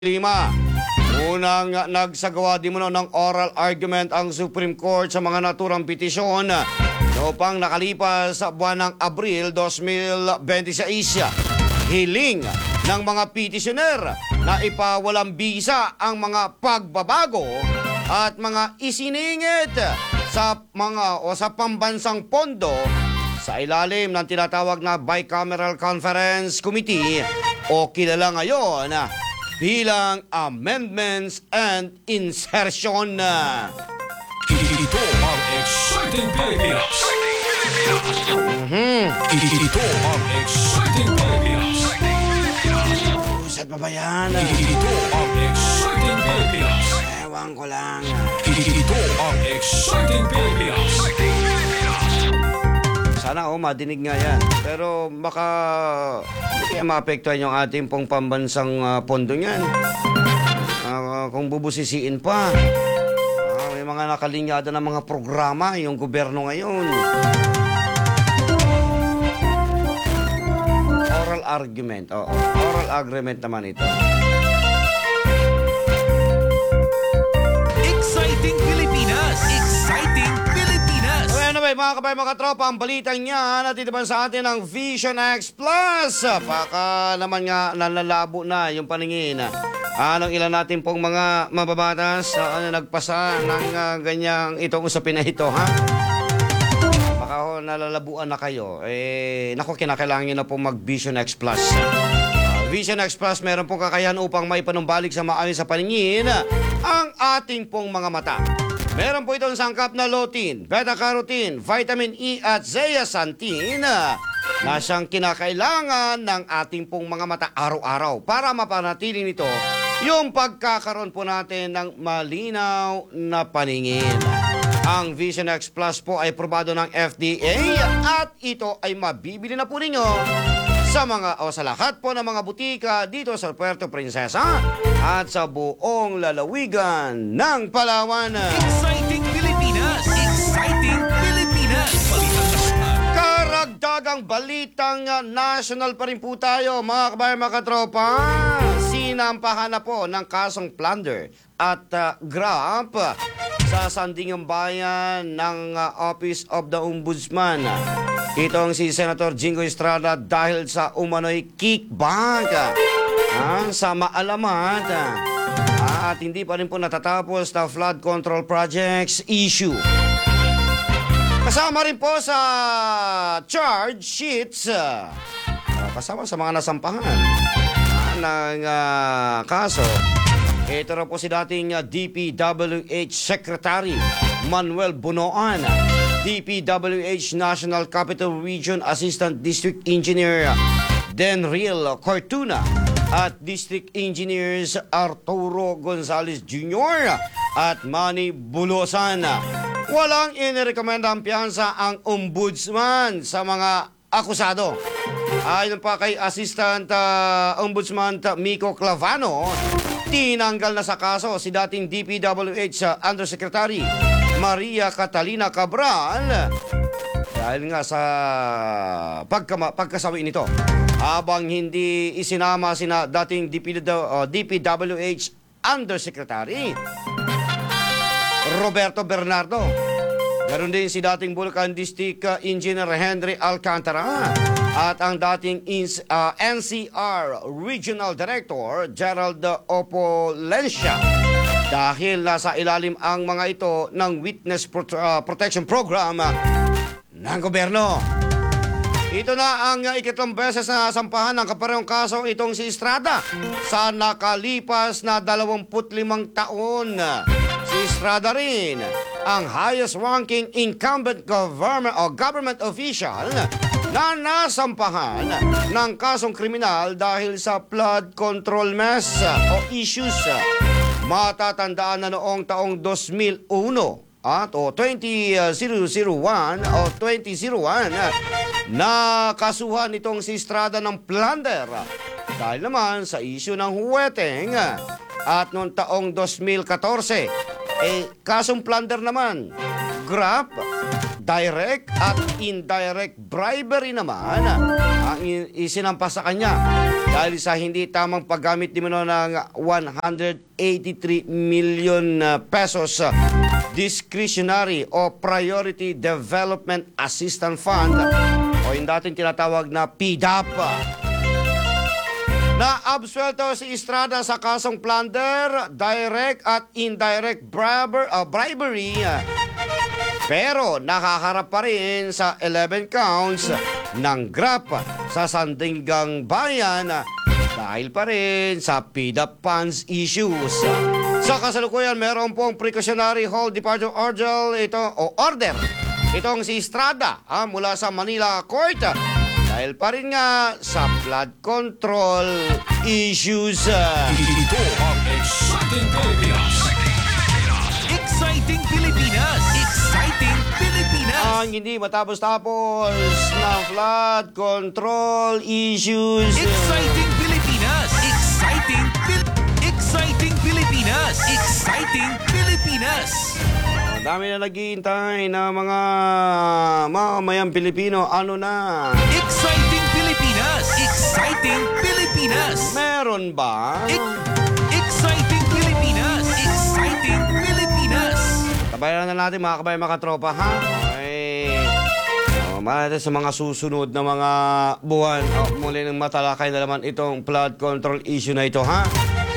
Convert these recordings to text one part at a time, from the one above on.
Lima. Unang nagsagawa din mo ng oral argument ang Supreme Court sa mga naturang petisyon noong nakalipas sa buwan ng Abril 2026. Hiling ng mga petisyoner na ipawalang bisa ang mga pagbabago at mga isiningit sa mga o sa pambansang pondo sa ilalim ng tinatawag na Bicameral Conference Committee o kilala ngayon bilang Amendments and Insertion. Ito ang Exciting Pilipinas. Ito ang Exciting Pilipinas. Usad pa ba yan? Ito ang Exciting Pilipinas. Ewan ko lang. Ito ang Exciting Pilipinas. Sana madinig nga yan. Pero baka kaya maapektuhan yung ating pong pambansang pondo niyan. Kung bubusisiin pa. May mga nakalinyada ng mga programa yung gobyerno ngayon. Oral argument. Oral argument naman ito. Exciting Pilipinas. Exciting Pilipinas. Anyway, mga kabay, mga tropa, ang balitang niya natitipan sa atin ng Vision X Plus. Baka naman nga nalalabo na yung paningin. Anong ilan natin pong mga mababatas nagpasa ng ganyang itong usapin na ito, ha? Baka nalalabuan na kayo. Naku, kinakailangan nyo na pong mag-Vision X Plus. Vision X Plus, meron pong kakayahan upang maipanumbalik sa maayos sa paningin ang ating pong mga mata. Meron po itong sangkap na lutein, beta-carotene, vitamin E at zeaxanthin na siyang kinakailangan ng ating pong mga mata araw-araw para mapanatili nito yung pagkakaroon po natin ng malinaw na paningin. Ang Vision X Plus po ay probado ng FDA at ito ay mabibili na po ninyo sa mga o sa lahat po ng mga butika dito sa Puerto Princesa at sa buong lalawigan ng Palawan. Exciting Pilipinas. Exciting Pilipinas. Balitang nasyonal. Karagdagang balitang national pa rin po tayo, mga kabayan, mga katropa. Sinampahan na po ng kasong plunder at graft sa Sandigan Bayan ng Office of the Ombudsman. Itong si Senator Jingo Estrada dahil sa umano'y kickback sa maalamat at hindi pa rin po natatapos na flood control projects issue. Kasama rin po sa charge sheets, kasama sa mga nasampahan ng kaso. Ito na po si dating DPWH Secretary Manuel Bunoan, DPWH National Capital Region Assistant District Engineer Denril Cortuna at District Engineers Arturo Gonzales Jr. at Manny Bulosan. Walang inirekomenda ang piyansa ang ombudsman sa mga akusado. Ayon pa kay Assistant Ombudsman Miko Clavano, tinanggal na sa kaso si dating DPWH Undersecretary Maria Catalina Cabral dahil nga sa pagkasawi nito. Habang hindi isinama sina dating DPWH Undersecretary Roberto Bernardo. Ganon din si dating Bulacan District Engineer Henry Alcantara at ang dating NCR Regional Director Gerald Opolencia dahil nasa ilalim ang mga ito ng Witness Protection Program ng gobyerno. Ito na ang ikatlong beses na sampahan ng kaparehong kaso itong si Estrada sa nakalipas na 25 taon. Si Estrada rin ang highest ranking incumbent government official na nasampahan ng kasong kriminal dahil sa flood control mess o issues. Matatandaan na noong taong 2001 o 2001 na kasuhan itong si Estrada ng plunder dahil naman sa issue ng huweteng. At noong taong 2014 kasong plunder naman, graft direct at indirect bribery naman ang isinampas sa kanya dahil sa hindi tamang paggamit din ng 183 million pesos discretionary o Priority Development Assistance Fund o yung dating tinatawag na PDAP. Na-absuelto si Estrada sa kasong plunder, direct at indirect bribery. Pero nakaharap pa rin sa 11 counts ng GRAP sa Sandigangang Bayan dahil pa rin sa PDAP funds issues. Sa kasalukuyan, meron pong precautionary hold departure order. Itong si Estrada mula sa Manila Court dahil pa rin nga sa flood control issues. Ito ang Exciting Pilipinas. Exciting Pilipinas. Exciting Pilipinas. Ang hindi matapos-tapos na flood control issues. Exciting Pilipinas. Exciting Pilipinas. Exciting Pilipinas. Ang dami na naghihintay na mga mamamayang Pilipino. Ano na? Exciting Pilipinas. Exciting Pilipinas. Meron ba? Exciting Pilipinas. Exciting Pilipinas. Tabayan na natin mga kabayan, mga tropa, ha? Okay. Malata sa mga susunod na mga buwan. Muli ng matalakay na naman itong flood control issue na ito, ha?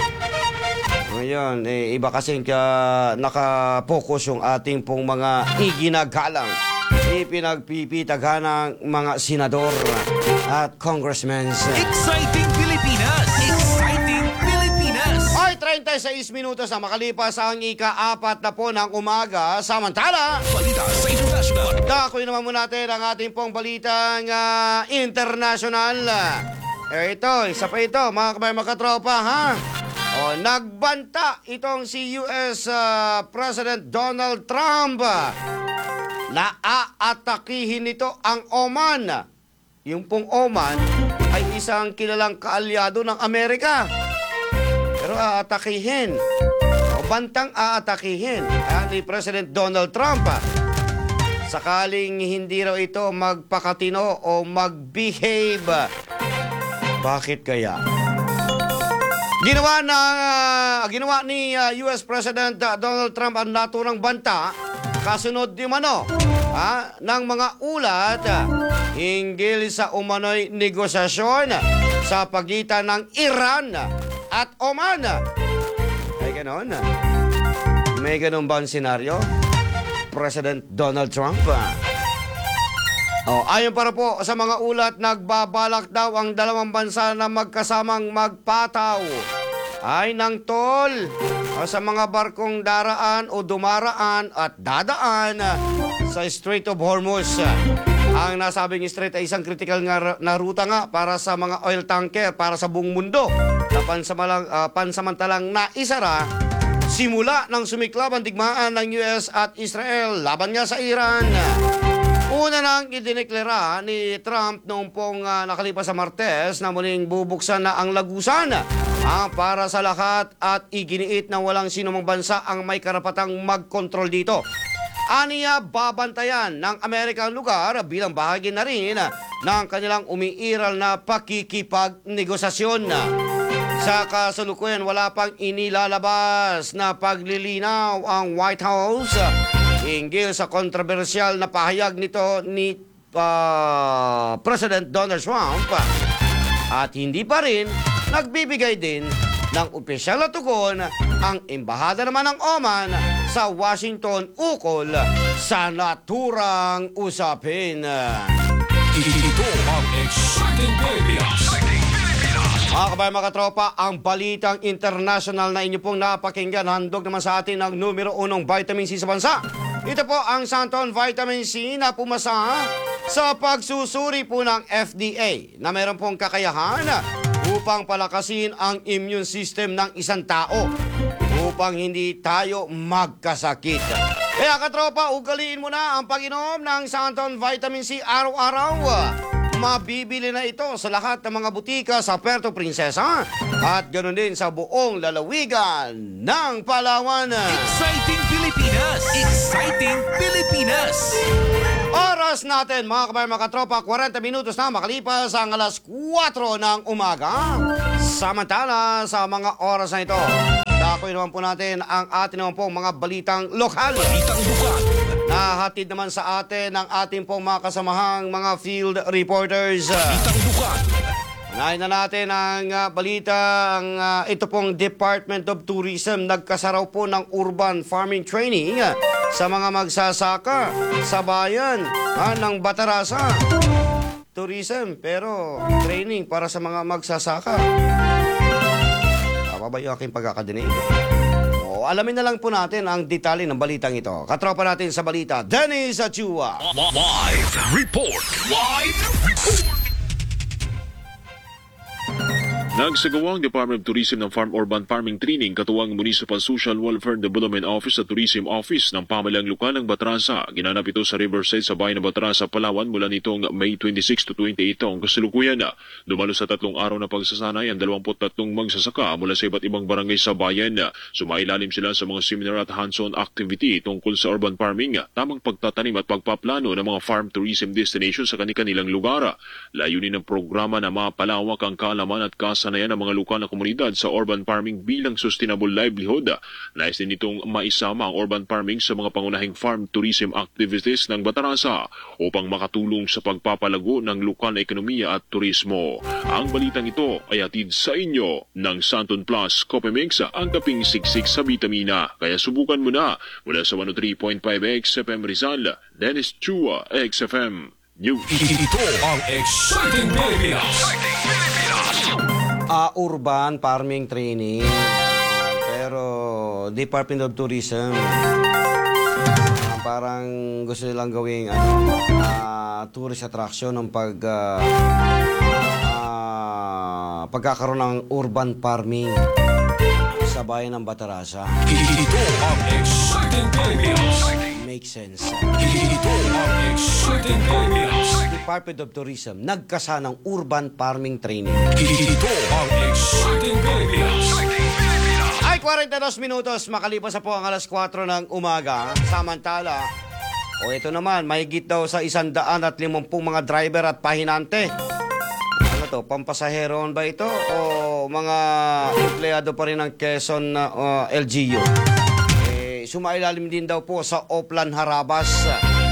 Ngayon, iba kasing nakapokus yung ating pong mga iginagalang, ipinagpipitaghan ng mga senador at congressmen. Exciting Pilipinas! Exciting Pilipinas! Ay, 36 minutos na makalipas ang ika-4 na po ng umaga. Samantala, Balita sa international. dakoy naman muna natin ang ating pong balitang international. Ito, isa pa ito, mga kabayan, mga katropa, ha? Nagbanta itong si US President Donald Trump na aatakihin nito ang Oman. Yung pong Oman ay isang kilalang kaalyado ng Amerika. Pero aatakihin, bantang aatakihin ni President Donald Trump sakaling hindi raw ito magpakatino o mag-behave. Bakit kaya? Ginawa ni US President Donald Trump ang naturang banta kasunod di mano ng mga ulat hinggil sa umano'y negosasyon sa pagitan ng Iran at Oman. Ay ganon. May ganon ba ang senaryo? President Donald Trump. Ayon para po sa mga ulat, nagbabalak daw ang dalawang bansa na magkasamang magpataw ay ng tol sa mga barkong daraan o dumaraan at dadaan sa Strait of Hormuz. Ang nasabing strait ay isang critical na ruta nga para sa mga oil tanker para sa buong mundo na pansamantalang naisara simula ng sumiklab ang digmaan ng US at Israel laban nga sa Iran. Una nang idineklara ni Trump noong pong nakalipas sa Martes na muling bubuksan na ang lagusan para sa lahat at iginiit na walang sinumang bansa ang may karapatang magkontrol dito. Aniya, babantayan ng Amerika ang lugar bilang bahagi na rin ng kanilang umiiral na pakikipagnegosasyon. Sa kasalukuyan, wala pang inilalabas na paglilinaw ang White House hinggil sa kontrobersyal na pahayag nito ni President Donald Trump at hindi pa rin nagbibigay din ng opisyal na tugon ang embahada naman ng Oman sa Washington ukol sa naturang usapin. Ito ang Exciting Pilipinas. Mga kabayan, mga katropa, ang balitang international na inyo pong napakinggan, handog naman sa atin ang numero 1 vitamin C sa bansa. Ito po ang Santon Vitamin C na pumasa sa pagsusuri po ng FDA na mayroon pong kakayahan upang palakasin ang immune system ng isang tao upang hindi tayo magkasakit. Kaya katropa, ugaliin mo na ang pag-inom ng Santon Vitamin C araw-araw. Mabibili na ito sa lahat ng mga butika sa Puerto Princesa at ganoon din sa buong lalawigan ng Palawan. Exciting Pilipinas! Exciting Pilipinas! Oras natin mga kabayan mga katropa, 40 minutos na makalipas ang alas 4 ng umaga. Samantala sa mga oras na ito, dakoy naman po natin ang atin naman po mga balitang lokal. Balitang lokal. Nahatid naman sa atin ang ating pong mga kasamahang mga field reporters. Balitang lokal. Unahin na natin ang balita. Ito pong Department of Tourism nagkasaraw po ng urban farming training sa mga magsasaka sa bayan ng Batarasa. Tourism pero training para sa mga magsasaka. Tama ba yung aking pagkakadinig? Alamin na lang po natin ang detalye ng balitang ito. Katropa natin sa balita, Dennis Achua. Live report. Live report. Nagsagawang Department of Tourism ng Farm Urban Farming Training katuwang Municipal Social Welfare Development Office at Tourism Office ng pamahalang lokal ng Batarasa. Ginanap ito sa Riverside sa bayan ng Batarasa, Palawan mula nitong May 26 to 28 ang kasalukuyan. Dumalo sa 3 araw na pagsasanay ang 23 magsasaka mula sa iba't ibang barangay sa bayan. Sumailalim sila sa mga seminar at hands-on activity tungkol sa urban farming, tamang pagtatanim at pagpaplano ng mga farm tourism destination sa kanilang lugar. Layunin ng programa na mapalawak ang kaalaman at kasanayan ng mga lokal na komunidad sa urban farming bilang sustainable livelihood. Nais din itong maisama ang urban farming sa mga pangunahing farm tourism activities ng Batarasa upang makatulong sa pagpapalago ng lokal na ekonomiya at turismo. Ang balitang ito ay hatid sa inyo ng Santon Plus Coffee Mix, ang kaping siksik sa vitamina. Kaya subukan mo na mula sa 103.5 XFM Rizal, Dennis Chua, XFM News. Ito ang Exciting Pilipinas. Urban farming training. Pero Department of Tourism parang gusto nilang gawing tourist attraction ng pagkakaroon ng urban farming sa bayan ng Batarasa. Ito ang Exciting Pilipinas. Makes sense. Ito ang Exciting Pilipinas. Department of Tourism nagkasanang urban farming training. Ito ang Exciting Pilipinas. Ay, 42 minutos makalipas na po ang alas 4 ng umaga. Samantala, ito naman, mahigit daw sa 150 mga driver at pahinante. Ano to, pampasaheron ba ito o mga empleyado pa rin ng Quezon LGU? Sumailalim din daw po sa Oplan Harabas.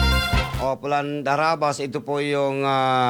Oplan Harabas, ito po yung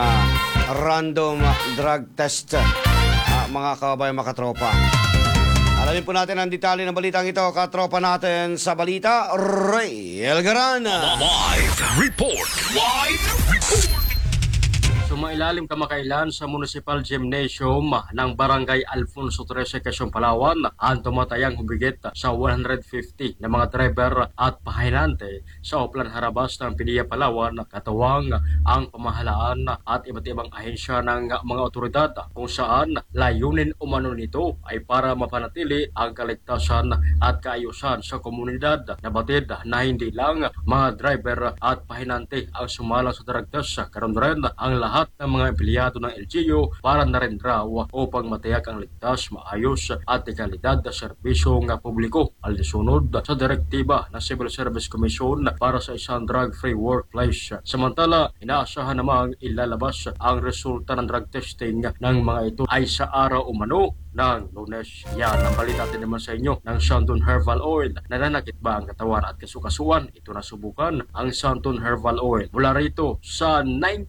random drug test, mga kabayan makatropa. Alamin po natin ang detalye ng balitang ito, katropa natin sa balita, Ray Elgarana. Live report. Live report. Sumailalim kamakailan sa Municipal Gymnasium ng Barangay Alfonso 13, Quezon, Palawan ang tumatayang humigit sa 150 na mga driver at pahinante sa Oplan Harabas ng PDEA Palawan, katuwang ang pamahalaan at iba't ibang ahensya ng mga otoridad kung saan layunin umano nito ay para mapanatili ang kaligtasan at kaayusan sa komunidad. Nabatid na hindi lang mga driver at pahinante ang sumalang sa drug test, karon rin ang lahat ng mga empleyado ng LGU para na rin raw upang matiyak ang ligtas, maayos at kalidad na serbisyong publiko. Aldisunod sa direktiba ng Civil Service Commission para sa isang drug-free workplace. Samantala, inaasahan namang ilalabas ang resulta ng drug testing ng mga ito ay sa araw umano ng Lunes. Yan ang balita natin naman sa inyo ng Santon Herbal Oil. Nananakit ba ang katawan at kasukasuan? Ito na subukan ang Santon Herbal Oil. Mula rito sa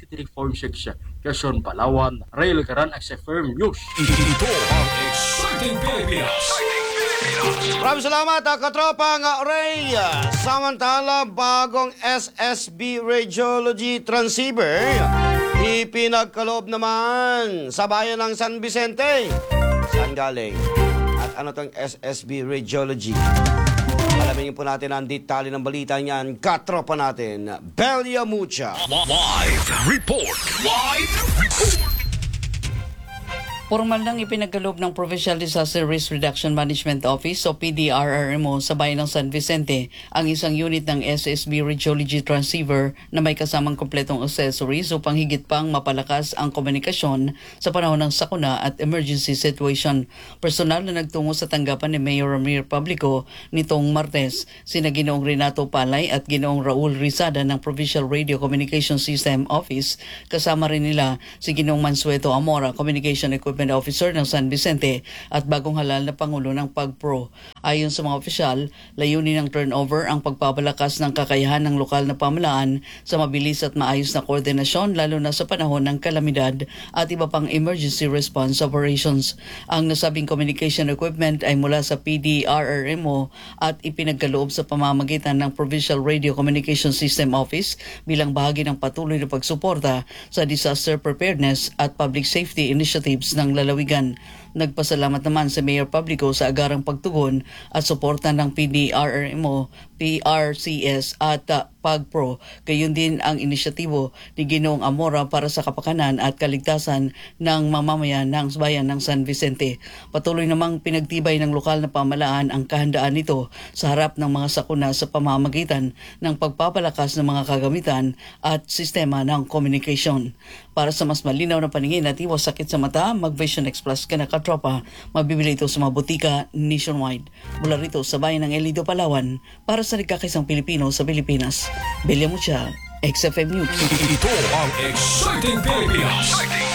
93.6 Quezon, Palawan, Rail Garan XFM News. Ito ang Exciting Pilipinas. Maraming salamat, katropang Ray. Samantala, bagong SSB Radiology Transceiver ipinagkaloob naman sa bayan ng San Vicente. Saan galing? At ano tong SSB Radiology? Alamin po natin ang detalye ng balita niyan. Katropa natin, Belia Mucha. Live report. Live report. Formal nang ipinagkaloob ng Provincial Disaster Risk Reduction Management Office o PDRRMO sa bayan ng San Vicente ang isang unit ng SSB Radiology Transceiver na may kasamang kompletong accessories upang higit pang mapalakas ang komunikasyon sa panahon ng sakuna at emergency situation. Personal na nagtungo sa tanggapan ni Mayor Ramir Publico nitong Martes sina Ginoong Renato Palay at Ginoong Raul Rizada ng Provincial Radio Communication System Office, kasama rin nila si Ginoong Mansueto Amora, Communication Equipment Officer ng San Vicente at bagong halal na Pangulo ng PAGPRO. Ayon sa mga opisyal, layunin ng turnover ang pagpapalakas ng kakayahan ng lokal na pamahalaan sa mabilis at maayos na koordinasyon lalo na sa panahon ng kalamidad at iba pang emergency response operations. Ang nasabing communication equipment ay mula sa PDRRMO at ipinagkaloob sa pamamagitan ng Provincial Radio Communication System Office bilang bahagi ng patuloy na pagsuporta sa disaster preparedness at public safety initiatives ng lalawigan. Nagpasalamat naman si Mayor Publico sa agarang pagtugon at suporta ng PDRRMO, PRCS at PAGPRO. Gayon din ang inisyatibo ni Ginoong Amora para sa kapakanan at kaligtasan ng mamamayan ng bayan ng San Vicente. Patuloy namang pinagtibay ng lokal na pamahalaan ang kahandaan nito sa harap ng mga sakuna sa pamamagitan ng pagpapalakas ng mga kagamitan at sistema ng communication. Para sa mas malinaw na paningin at iwas sakit sa mata, mag-Vision X Plus ka na katropa. Mabibili ito sa mga butika nationwide. Mula rito sa bayan ng El Nido, Palawan, para sa nagkakaisang Pilipino sa Pilipinas. Bilya mo siya, XFM News. Ito ang Exciting Pilipinas.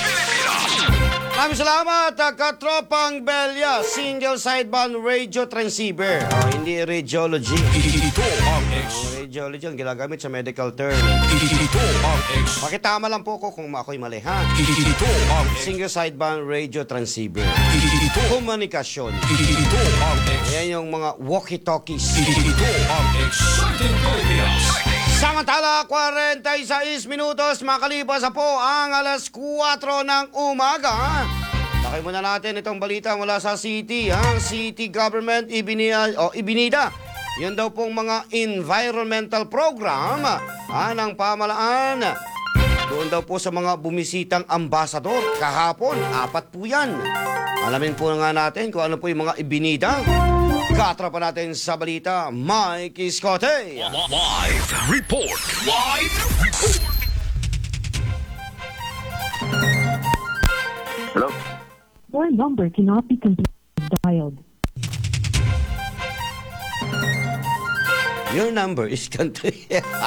Maraming salamat, katropang Belya, single sideband radio transceiver. Hindi radiology. Ito ang Radiology ang ginagamit sa medical term. Ito ang Pakitama lang po ko kung ako'y mali, ha? Ito ang Single sideband radio transceiver. Ito Komunikasyon. Ito ang Ayan yung mga walkie-talkies. Ito ang Exciting Pilipinas. Samantala, 46 minutos makalipas na po ang alas 4 ng umaga. Bakay muna natin itong balita mula sa city. Ang city government ibinida. Yan daw pong mga environmental program ng pamahalaan. Doon daw po sa mga bumisitang ambasador kahapon, 4 po yan. Alamin po nga natin kung ano po yung mga ibinida. Katra pa natin sa balita, Mike Iscote. Live report. Live report. Hello? Your number cannot be completely dialed. Your number is country.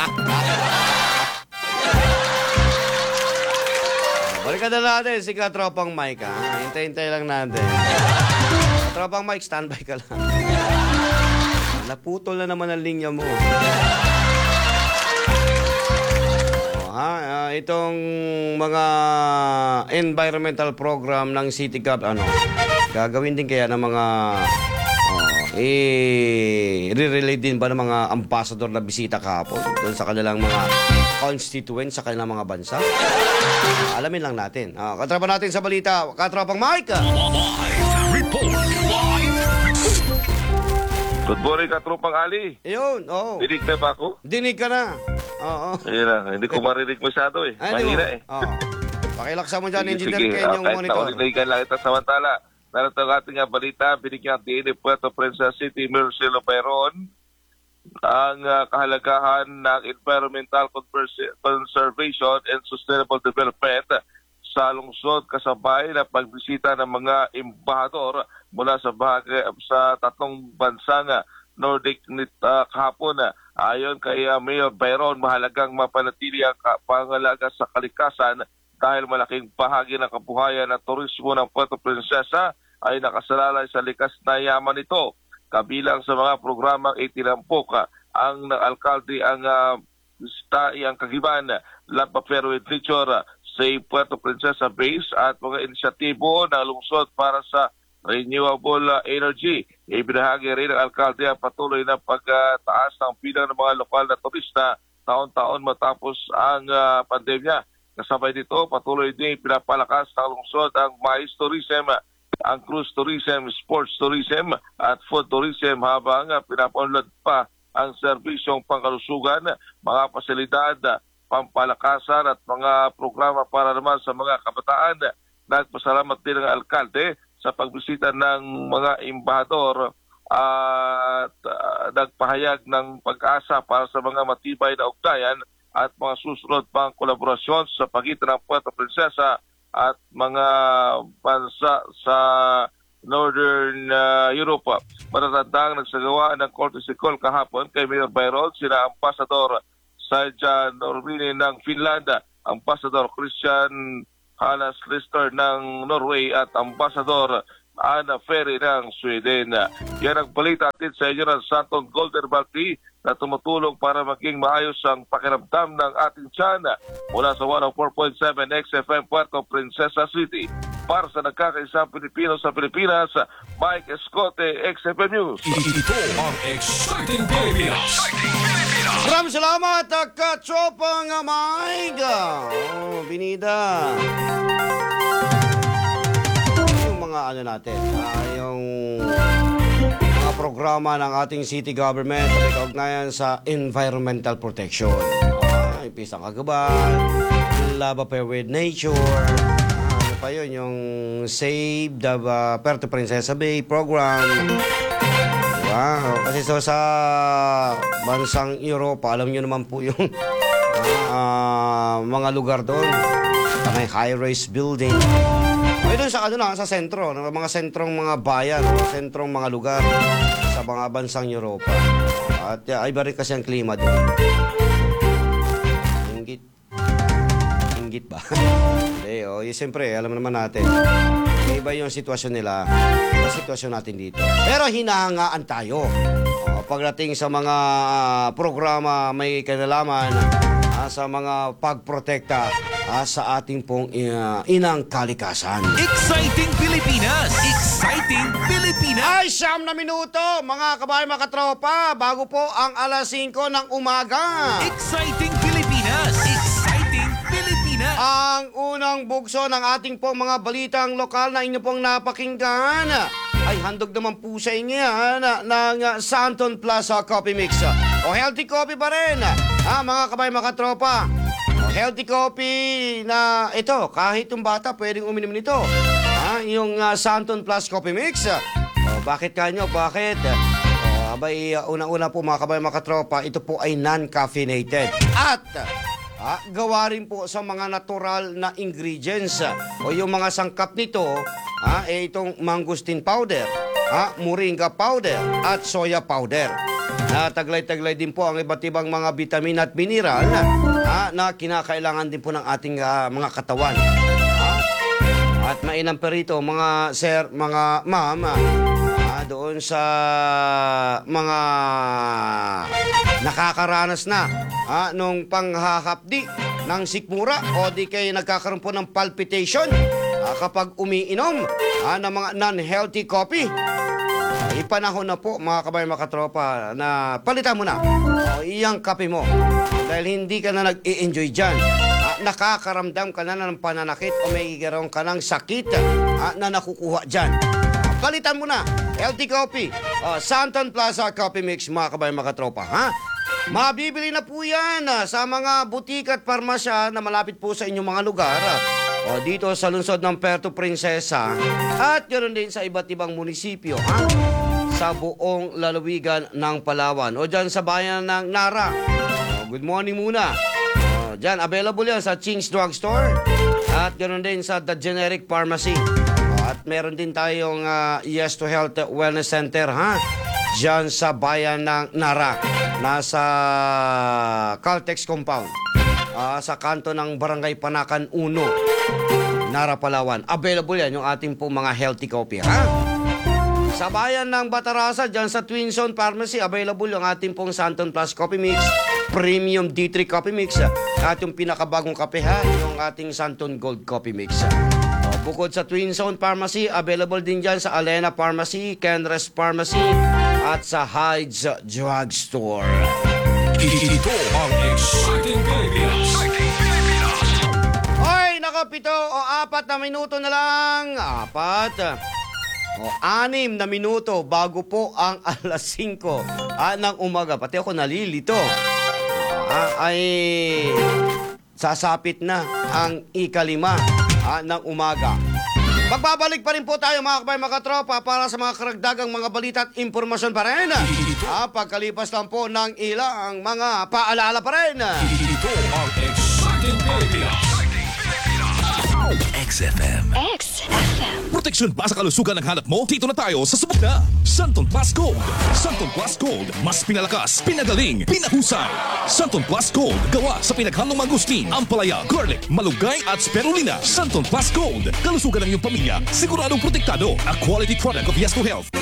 Balikan na natin si Katropang Mike, ha? Hintay-hintay lang natin. Katropang Mike, standby ka lang. Naputol na naman ang linya mo. Itong mga environmental program ng City Cup, gagawin din kaya ng mga i-relate din ba ng mga ambassador na bisita kahapon doon sa kanilang mga constituents sa kanilang mga bansa? Alamin lang natin. Katrapan natin sa balita, Katropang Mike. Live report. Live report. Good morning, Katropang Ali. Ayun, oo. Dinig na ba ako? Dinig ka na. Oo. Ayun na, hindi ko marinig masyado eh. Mahina eh. Oo. Pakilaksa mo dyan, Engineer Sige, Ken, yung kahit monitor. naulinigan lang ito samantala. Narito ang ating balita, binigyan din ni Puerto Princesa City, Marcelo Peron, ang kahalagahan ng environmental conservation and sustainable development sa lungsod kasabay na pagbisita ng mga embahador mula sa tatlong bansang Nordic kahapon. Ayon kay Mayor Byron, mahalagang mapanatili ang pangalaga sa kalikasan dahil malaking bahagi ng kabuhayan at turismo ng Puerto Princesa ay nakasalalay sa likas na yaman nito. Kabilang sa mga programang itinampok ang alkalde ang ang Kagiban, Lampapero with Nature, sa Puerto Princesa Base at mga inisyatibo ng lungsod para sa renewable energy. Ibinahagi rin ng alkalde ang patuloy na pagtaas ng bilang ng mga lokal na turista taon-taon matapos ang pandemya. Kasabay dito, patuloy din pinapalakas ng lungsod ang mais tourism, ang cruise tourism, sports tourism at food tourism habang pinapunlad pa ang serbisyong pangkalusugan, mga pasilidad, pampalakasan at mga programa para naman sa mga kabataan. nagpasalamat din ang alkalde sa pagbisita ng mga embahador at nagpahayag ng pag-asa para sa mga matibay na ugnayan at mga susunod pang kolaborasyon sa pagitan ng Puerto Princesa at mga bansa sa Northern Europe. Matatandang nagsagawa ng courtesy call kahapon kay Mayor Byron sina Ambassador Sajan Orvini ng Finland, Ambassador Christian Hannes Lister ng Norway at Ambassador Anna Ferry ng Sweden. Yan ang balita atin sa inyo ng Santon Golden Balti na tumutulong para maging maayos ang pakiramdam ng ating tiyan mula sa 104.7 XFM Puerto Princesa City. Para sa nagkakaisang Pilipino sa Pilipinas, Mike Escote, XFM News. Ito ang Exciting Pilipinas. Maraming salamat, Katropang Mike. Binida. Yung mga ano natin, yung mga programa ng ating city government na kaugnayan sa environmental protection. Pisang Kagabal, Laba Pair with Nature, ano pa yun, yung Save the Puerto Princesa Bay program. Wow. Kasi sa bansang Europa, alam nyo naman po yung mga lugar doon. May high-rise building. Ay doon sa sa sentro, mga sentrong mga bayan, sentrong mga lugar sa mga bansang Europa. At iba rin kasi ang klima doon. Inggit ba? Hindi, siyempre, alam naman natin. Iba yung sitwasyon nila sa sitwasyon natin dito. Pero hinahangaan tayo. Pagdating sa mga programa may kinalaman sa mga pagprotekta sa ating pong inang kalikasan. Exciting Pilipinas! Exciting Pilipinas! Ay, 9 na minuto, mga kabayan, mga katropa, bago po ang alas 5 ng umaga. Exciting Pilipinas! Exciting Pilipinas! Ang unang bugso ng ating pong mga balitang lokal na inyo pong napakinggan ay handog naman po sa inyo ng Santon Plaza Coffee Mix. O healthy coffee pa rin, mga kabayan, mga katropa. Healthy coffee na ito, kahit yung bata pwedeng uminom nito. Yung Santon Plus Coffee Mix. Bakit kanyo? Bakit? Unang-una po mga kabayan, mga katropa, ito po ay non-caffeinated. At gawa rin po sa mga natural na ingredients. O yung mga sangkap nito, itong mangosteen powder, moringa powder, at soya powder. Taglay-taglay din po ang iba't ibang mga vitamin at mineral na kinakailangan din po ng ating mga katawan. At mainam pa rito mga sir, mga ma'am, doon sa mga nakakaranas na nung panghahapdi ng sikmura o di kayo nagkakaroon po ng palpitation kapag umiinom ng mga non-healthy coffee. Ipanahon na po mga kabayan, mga katropa na palitan mo na iyang kape mo dahil hindi ka na nag-i-enjoy dyan. Nakakaramdam ka na ng pananakit o may igaroon ka ng sakit na nakukuha dyan. Palitan mo na healthy coffee, Santon Plaza Coffee Mix, mga kabayan, mga katropa. Mabibili na po yan sa mga butik at parmasya na malapit po sa inyong mga lugar. Dito sa lungsod ng Puerto Princesa at ganoon din sa iba't ibang munisipyo sa buong lalawigan ng Palawan o dyan sa bayan ng Nara. Good morning muna. Dyan available yan sa Ching's Drugstore at ganoon din sa The Generic Pharmacy. At meron din tayong Yes to Health Wellness Center dyan sa bayan ng Nara. Nasa Caltex Compound. Sa kanto ng Barangay Panakan 1, Nara, Palawan. Available yan yung ating pong mga healthy coffee, Sa bayan ng Batarasa, dyan sa Twin Zone Pharmacy, available yung ating pong Santon Plus Coffee Mix, Premium D3 Coffee Mix, at yung pinakabagong kape, yung ating Santon Gold Coffee Mix. Bukod sa Twin Zone Pharmacy, available din dyan sa Alena Pharmacy, Kenres Pharmacy, at sa Hyde's Drugstore. Ito ang Exciting Pilipinas. Hoy, nako, 7 o 4 na minuto na lang. 6 na minuto bago po ang alas 5 ng umaga. Pati ako nalilito. Ay sasapit na ang 5 ng umaga. Magbabalik pa rin po tayo mga kabay mga tropa para sa mga karagdagang mga balita at impormasyon pa rin. Pagkalipas lang po ng ilang mga paalala pa rin. Ito ang Exciting Pilipinas. XFM. Proteksyon ba sa kalusugan ng hanap mo? Dito na tayo sa subok na Santon Plus Gold. Santon Plus Gold, mas pinalakas, pinagaling, pinahusay. Santon Plus Gold, gawa sa pinaghalong mangustin, ampalaya, garlic, malunggay at spirulina. Santon Plus Gold, kalusugan ng iyong pamilya, siguradong protektado. A quality product of Yesto Health.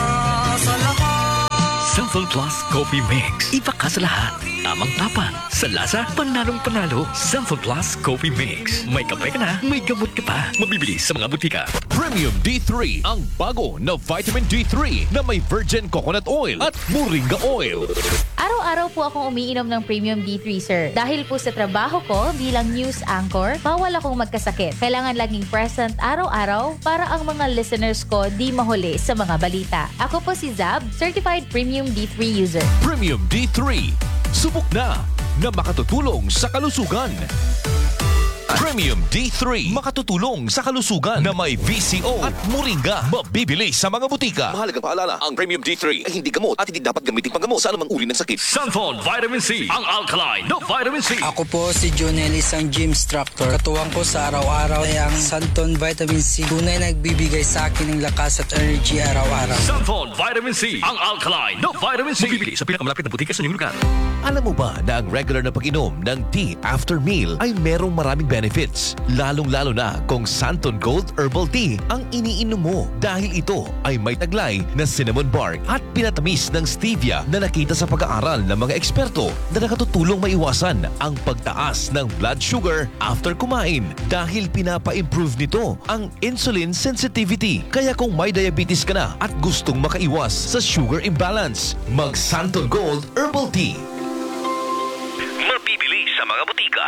Santon Plus Coffee Mix. Iba ka sa lahat. Tamang tapan. Sa lasa, panalong-panalo. Santon Plus Coffee Mix. May kape ka na, may gamot ka pa. Mabibili sa mga butika. Premium D3, ang bago na vitamin D3 na may virgin coconut oil at moringa oil. Araw-araw po akong umiinom ng Premium D3, sir. Dahil po sa trabaho ko bilang news anchor, bawal akong magkasakit. Kailangan laging present araw-araw para ang mga listeners ko di mahuli sa mga balita. Ako po si Zab, Certified Premium D3 user. Premium D3, subok na makatutulong sa kalusugan. Premium D3, makatutulong sa kalusugan na may VCO at moringa. Mabibili sa mga butika. Mahalagang paalala, ang Premium D3 ay hindi gamot at hindi dapat gamitin panggamot sa anumang uri ng sakit. Santon Vitamin C. Ang alkaline na vitamin C. Ako po si Jonel, isang gym instructor. Katuwang ko sa araw-araw ay ang Santon Vitamin C. Tunay nagbibigay sa akin ng lakas at energy araw-araw. Santon Vitamin C. Ang alkaline na vitamin C. Mabibili sa pinakamalapit na butika sa inyong lugar. Alam mo ba na ang regular na pag-inom ng tea after meal ay merong maraming benefits? Lalong-lalo na kung Santon Gold Herbal Tea ang iniinom mo dahil ito ay may taglay na cinnamon bark at pinatamis ng stevia na nakita sa pag-aaral ng mga eksperto na nakatutulong maiwasan ang pagtaas ng blood sugar after kumain dahil pinapa-improve nito ang insulin sensitivity. Kaya kung may diabetes ka na at gustong makaiwas sa sugar imbalance, mag Santon Gold Herbal Tea. Mabibili sa mga butika.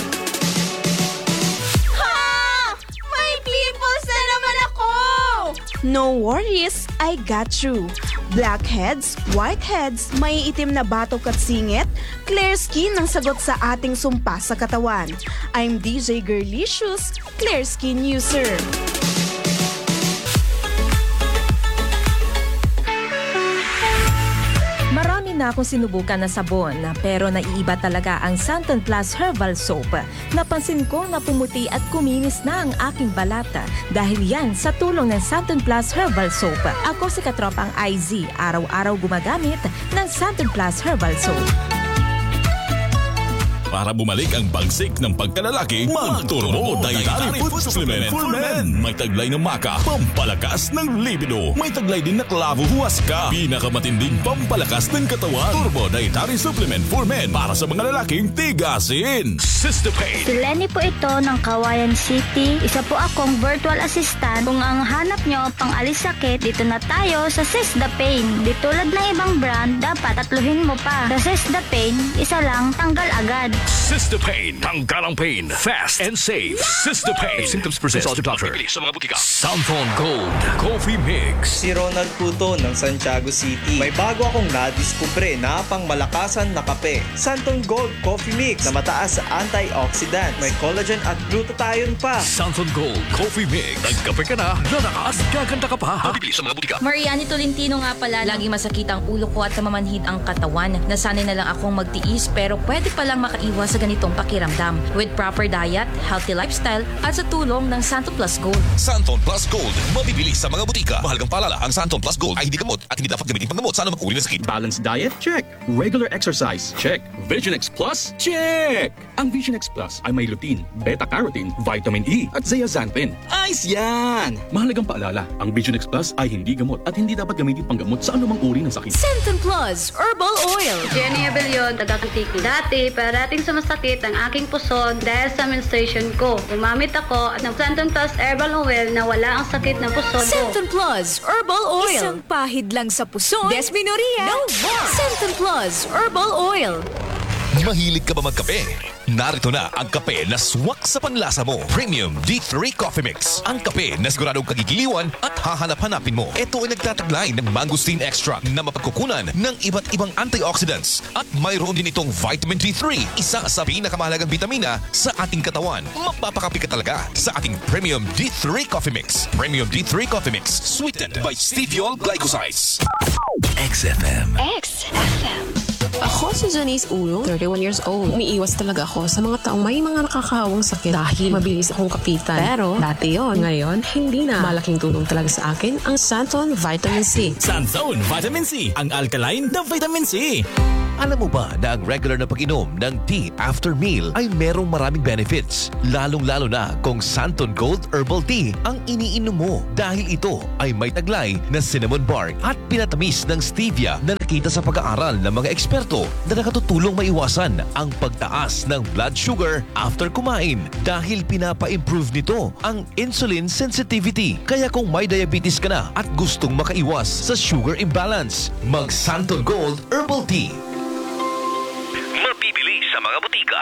No worries, I got you. Blackheads, whiteheads, may itim na batok at singit, clear skin ang sagot sa ating sumpa sa katawan. I'm DJ Girlicious, clear skin user. Marami na akong sinubukan na sabon pero naiiba talaga ang Santon Plus Herbal Soap. Napansin ko na pumuti at kuminis na ang aking balata dahil yan sa tulong ng Santon Plus Herbal Soap. Ako si Katropang IZ, araw-araw gumagamit ng Santon Plus Herbal Soap. Para bumalik ang bagsik ng pagkalalaki, mag-Turbo Dietary Food Supplement for Men. May taglay ng maka, pampalakas ng libido. May taglay din na klavo huwaska, pinakamatinding pampalakas ng katawan. Turbo Dietary Supplement for Men para sa mga lalaking tigasin. System-Pain. Si Lenny po ito ng Kawayan City. Isa po akong virtual assistant. Kung ang hanap nyo pang alis sakit, dito na tayo sa System-Pain. Di tulad ng ibang brand, dapat tatluhin mo pa. Sa System-Pain, isa lang, tanggal agad. System-Pain. Tanggal ang pain. Fast and safe. System-Pain. If symptoms persist, consult your doctor. Sa mga butika. Santon Gold Coffee Mix. Si Ronald Puto ng Santiago City. May bago akong nadiskubre na pangmalakasan na kape. Santon Gold Coffee Mix na mataas sa antioxidant. May collagen at glutathione pa. Santon Gold Coffee Mix. Nagkape ka na, lalakas, gaganda ka pa. Mabibili sa mga butika. Mariani Tolentino nga pala. Lagi masakit ang ulo ko at namamanhid ang katawan. Nasanay na lang akong magtiis pero pwede palang makaiwas sa ganitong pakiramdam. With proper diet, healthy lifestyle at sa tulong ng Santon Plus Gold. Santon Plus Gold. Mabibili sa mga butika. Mahalagang paalala, ang Santon Plus Gold ay hindi gamot at hindi dapat gamitin panggamot sa anumang uri ng sakit. Balanced diet? Check. Regular exercise? Check. Vision X Plus? Check! Ang Vision X Plus ay may lutein, beta-carotene, vitamin E at zeaxanthin. Ayos yan! Mahalagang paalala, ang Vision X Plus ay hindi gamot at hindi dapat gamitin panggamot sa anumang uri ng sakit. Santon Plus Herbal Oil. Jenny Abellion, taga-Kutiki. Dati, parating sumasakit ang aking puso dahil sa menstruation ko. Gumamit ako ng Santon Plus Herbal Oil na wala ang sakit ng puso ko. Santon Plus Herbal Oil. Isang pahid lang sa puso. Desmenorrhea. No more. Santon Plus Herbal Oil. Mahilig ka ba magkape? Narito na ang kape na swak sa panlasa mo. Premium D3 Coffee Mix. Ang kape na siguradong kagigiliwan at hahanap-hanapin mo. Ito ay nagtataglay ng mangosteen extract na mapagkukunan ng iba't ibang antioxidants. At mayroon din itong vitamin D3, isa sa pinakamahalagang vitamina sa ating katawan. Mapapakapi ka talaga sa ating Premium D3 Coffee Mix. Premium D3 Coffee Mix. Sweetened by stevia glycosides. XFM. XFM. Ako si Janice Ulong, 31 years old. Umiiwas talaga ako sa mga taong may mga nakakahawang sakit dahil mabilis akong kapitan. Pero dati yon, ngayon hindi na. Malaking tulong talaga sa akin ang Santon Vitamin C. Santon Vitamin C, ang alkaline na vitamin C. Alam mo ba na ang regular na pag-inom ng tea after meal ay merong maraming benefits? Lalong-lalo na kung Santon Gold Herbal Tea ang iniinom mo dahil ito ay may taglay na cinnamon bark at pinatamis ng stevia na nakita sa pag-aaral ng mga eksperto na nakatutulong maiwasan ang pagtaas ng blood sugar after kumain dahil pinapa-improve nito ang insulin sensitivity. Kaya kung may diabetes ka na at gustong makaiwas sa sugar imbalance, mag Santon Gold Herbal Tea. Mabibili sa mga butika.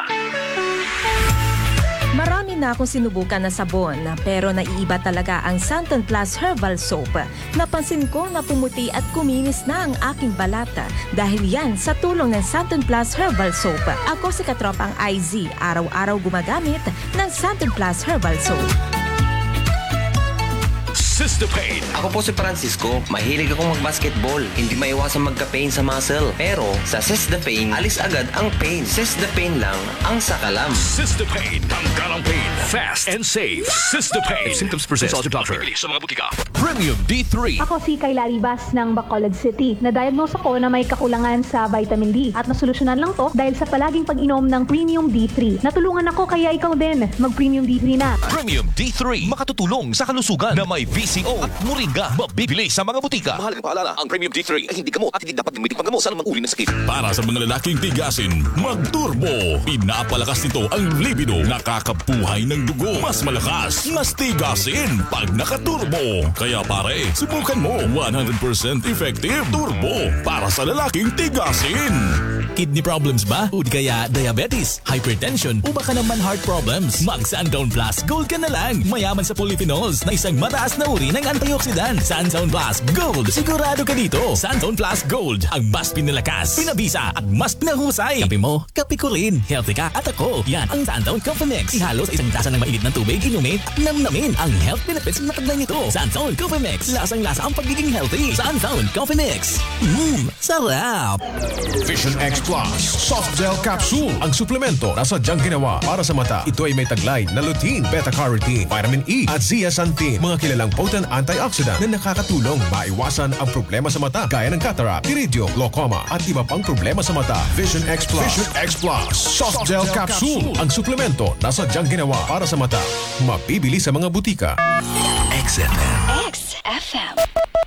Marami na akong sinubukan na sabon pero naiiba talaga ang Santon Plus Herbal Soap. Napansin ko na pumuti at kuminis na ang aking balata dahil yan sa tulong ng Santon Plus Herbal Soap. Ako si katropang IZ, araw-araw gumagamit ng Santon Plus Herbal Soap. Sistapain. Ako po si Francisco. Mahilig akong mag-basketball. Hindi maiwasan magka-pain sa muscle. Pero sa Sistapain, alis agad ang pain. Sistapain lang ang sakalam. Sistapain. Tanggal ang pain. Fast and safe. Sistapain. If symptoms persist, consult your doctor. Bibili sa mga butika. Premium D3. Ako si Kayla Ribas ng Bacolod City. Na-diagnose ako na may kakulangan sa vitamin D. At nasolusyonan lang to dahil sa palaging pag-inom ng Premium D3. Natulungan ako kaya ikaw din. Mag-Premium D3 na. Premium D3. Makatutulong sa kalusugan na may VCO at Moringa. Mabibili sa mga butika. Mahalagang paalala, ang Premium D3 ay hindi gamot at hindi dapat gamitin panggamot sa anumang uri ng sakit. Para sa mga lalaking tigasin, mag-turbo. Pinapalakas nito ang libido. Nakakabuhay ng dugo. Mas malakas, mas tigasin pag nakaturbo. Kaya pare, subukan mo. 100% effective turbo para sa lalaking tigasin. Kidney problems ba? O di kaya diabetes, hypertension o baka naman heart problems? Mag Santon Plus Gold ka na lang. Mayaman sa polyphenols na isang mataas na uri ng antioxidant. Santon Plus Gold. Sigurado ka dito. Santon Plus Gold. Ang mas pinalakas, pinabisa at mas pinahusay. Kape mo, kape ko rin. Healthy ka at ako. Yan ang Santon Coffee Mix. Ihalo sa isang tasa ng mainit na tubig, inumin at namnamin ang health benefits na taglay nito. Santon Coffee Mix. Lasang-lasa ang pagiging healthy. Santon Coffee Mix. Sarap! Vision X Plus Soft Gel Capsule. Ang suplemento na sadyang ginawa para sa mata. Ito ay may taglay na lutein, beta-carotene, vitamin E at zeaxanthin. Mga kilalang potent antioxidant na nakakatulong maiwasan ang problema sa mata gaya ng cataract, iridium, glaucoma at iba pang problema sa mata. Vision X Plus. Vision X Plus Soft Gel Capsule. Ang suplemento na sadyang ginawa para sa mata. Mabibili sa mga butika. XFM. XFM.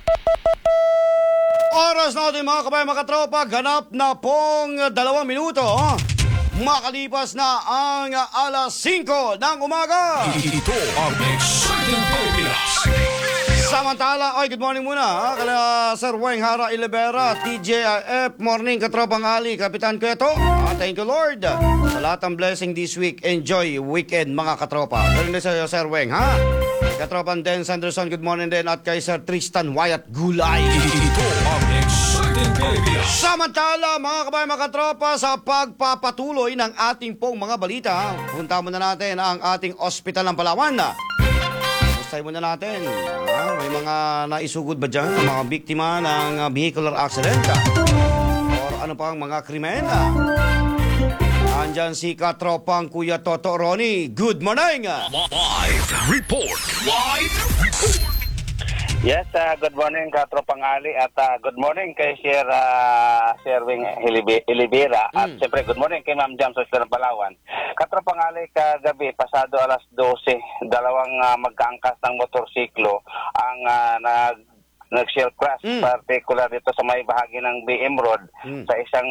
Oras natin mga kabayan, mga katropa, ganap na pong 2 minuto. Makalipas na ang alas 5 ng umaga. Ito ang Exciting Pilipinas. Samantala, good morning muna kala Sir Weng Hara Ilibera, TJIF, morning katropang Ali, Kapitan Kweto. Thank you Lord sa lahat ng blessing this week. Enjoy weekend mga katropa. Ganun din sa Sir Weng, ha? Katropan Den Sanderson, good morning din. At kay Sir Tristan Wyatt Gulay. Ito ang Exciting Pilipinas. Samantala, mga kabayan, mga katropa, sa pagpapatuloy ng ating pong mga balita, punta muna natin ang ating ospital ng Palawan. Bustay muna natin. May mga naisugod ba dyan? Mga biktima ng vehicular accident? Or ano pang mga krimen? Andyan si katropang Kuya Toto Ronnie. Good morning! Live report. Live report. Yes, good morning katropang Ali at good morning kay Sir Wing Ilibera at siyempre good morning kay Ma'am Jam sa Hospital ng Palawan. Katropang Ali, kagabi pasado alas 12, dalawang magkaangkas ng motorsiklo ang nag-shell crash, particular dito sa may bahagi ng BM Road, sa isang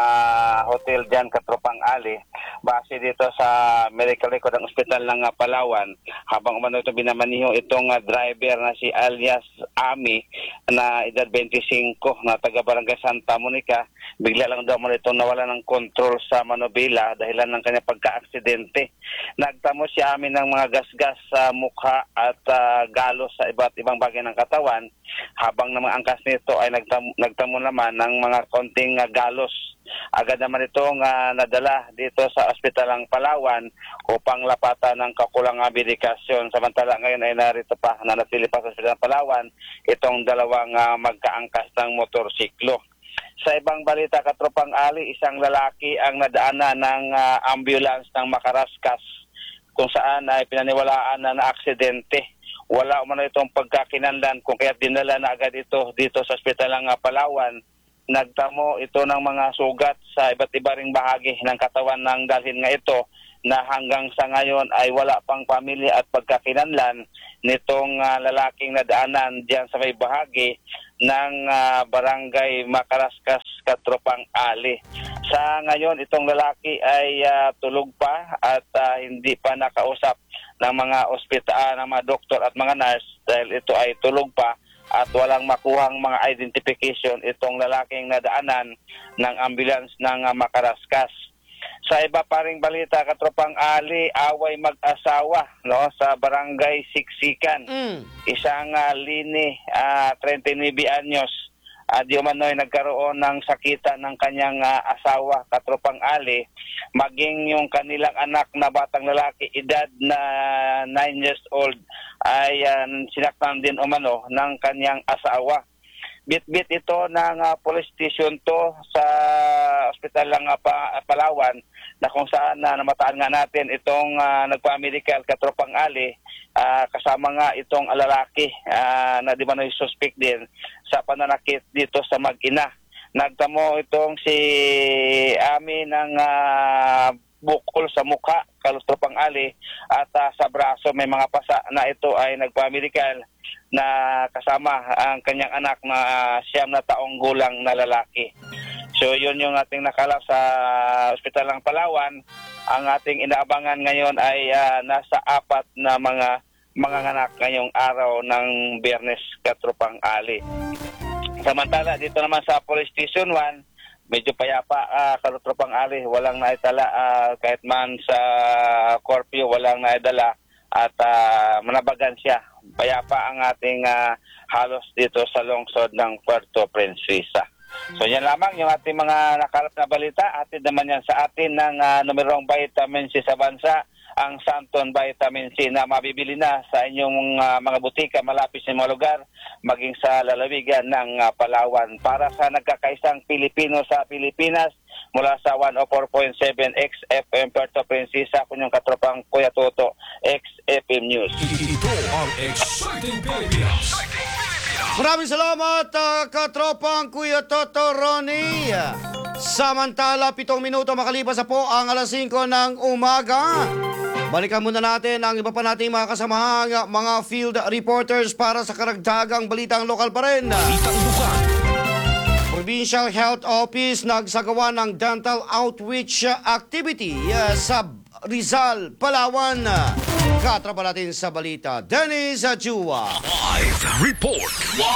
hotel dyan, Katropang Ali, base dito sa medical record ng ospital ng Palawan. Habang umano ito binamaniho itong driver na si alias Ami na edad 25 na taga Barangay Santa Monica, bigla lang daw mo itong nawala ng control sa manubila dahilan ng kanyang pagka-aksidente. Nagtamo si Ami ng mga gasgas sa mukha at galos sa iba't ibang bagay ng katawan, habang namang angkas nito ay nagtamo naman ng mga konting galos. Agad naman itong nadala dito sa Ospital ng Palawan upang lapatan ng kakulangang medikasyon. Samantala ngayon ay narito pa, nanatili pa sa Ospital ng Palawan itong dalawang magkaangkas ng motorsiklo. Sa ibang balita, Katropang Ali, isang lalaki ang nadaanan ng ambulance ng Makaraskas kung saan ay pinaniwalaan na aksidente. Wala umano itong pagkakinanlan kung kaya dinala na agad ito dito sa Ospital ng Palawan. Nagtamo ito ng mga sugat sa iba't iba ring bahagi ng katawan ng dalhin nga ito na hanggang sa ngayon ay wala pang pamilya at pagkakinanlan nitong lalaking nadaanan diyan sa may bahagi ng barangay Makaraskas, Katropang Ali. Sa ngayon, itong lalaki ay tulog pa at hindi pa nakausap ng mga ospital, ng mga doktor at mga nurse dahil ito ay tulog pa at walang makuhang mga identification itong lalaking nadaanan ng ambulance ng Makaraskas. Sa iba pa ring balita, Katropang Ali, away mag-asawa sa barangay Siksikan. Isang lini, 39 anyos, di umano'y nagkaroon ng sakitan ng kanyang asawa, Katropang Ali, maging yung kanilang anak na batang lalaki, edad na 9 years old, ay sinaktan din umano ng kanyang asawa. Bit-bit ito ng police station to sa Ospital ng Palawan na kung saan namataan nga natin itong nagpa-medical, Katropang Ali, kasama nga itong lalaki na di ba na suspect din sa pananakit dito sa mag-ina. Nagtamo itong si Ami ng bukol sa mukha, Katropang Ali, at sa braso may mga pasa na ito ay nagpa-medical na kasama ang kanyang anak na 9 na taong gulang na lalaki. So yun yung ating nakalap sa Ospital ng Palawan. Ang ating inaabangan ngayon ay nasa 4 na mga anak ngayong araw ng Biyernes, Katropang Ali. Samantala dito naman sa Police Station 1, medyo payapa, Katropang Ali, walang naitala kahit man sa curfew, walang naidala at manabagan siya. Payapa ang ating halos dito sa lungsod ng Puerto Princesa. So yan lamang yung ating mga nakalap na balita. Atid naman yan sa atin ng numerong vitamin C sa bansa, ang Santon Vitamin C na mabibili na sa inyong mga butika malapit sa mga lugar, maging sa lalawigan ng Palawan. Para sa nagkakaisang Pilipino sa Pilipinas, mula sa 104.7 XFM Puerto Princesa, kunyong Katropang Kuya Toto, XFM News. Ito ang Exciting Pilipinas. Maraming salamat, Katropang Kuya Toto Ronnie. Samantala, 7 minuto makalipas na po ang alas 5 ng umaga. Balikan muna natin ang iba pa nating mga kasamahang mga field reporters para sa karagdagang balitang lokal pa rin. Provincial Health Office nagsagawa ng dental outreach activity sa Rizal, Palawan. Katrapa natin sa balita, Dennis Chua. Live report.